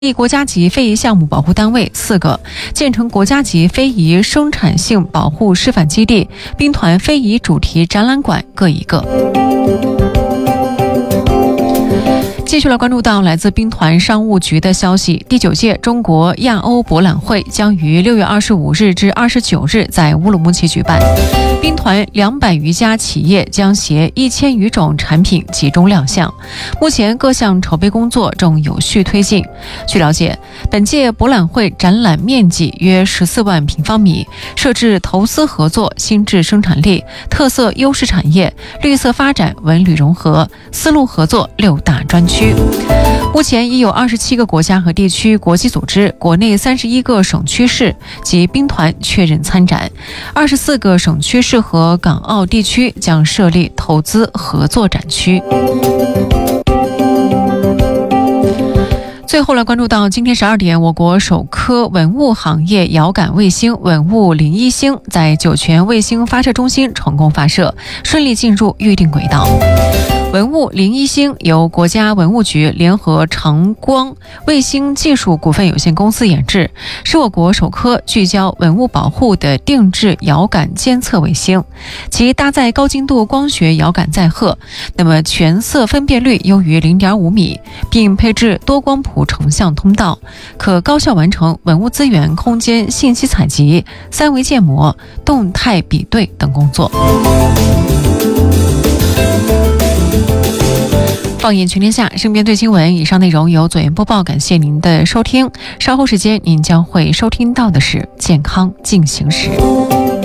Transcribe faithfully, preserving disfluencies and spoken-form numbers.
立国家级非遗项目保护单位四个，建成国家级非遗生产性保护示范基地，兵团非遗主题展览馆各一个。继续来关注到来自兵团商务局的消息，第九届中国亚欧博览会将于六月二十五日至二十九日在乌鲁木齐举办。兵团两百余家企业将携一千余种产品集中亮相。目前各项筹备工作正有序推进。据了解，本届博览会展览面积约十四万平方米，设置投资合作、新质生产力、特色优势产业、绿色发展、文旅融合、丝路合作六大专区。目前已有二十七个国家和地区、国际组织、国内三十一个省区市及兵团确认参展，二十四个省区市和港澳地区将设立投资合作展区。最后来关注到今天十二点，我国首颗文物行业遥感卫星文物零一星在酒泉卫星发射中心成功发射，顺利进入预定轨道。文物零一星由国家文物局联合长光卫星技术股份有限公司研制，是我国首颗聚焦文物保护的定制遥感监测卫星。其搭载高精度光学遥感载荷，那么全色分辨率优于 零点五米，并配置多光谱成像通道，可高效完成文物资源空间信息采集、三维建模、动态比对等工作。放眼全天下，身边对新闻，以上内容由左岩播报，感谢您的收听。稍后时间您将会收听到的是健康进行时。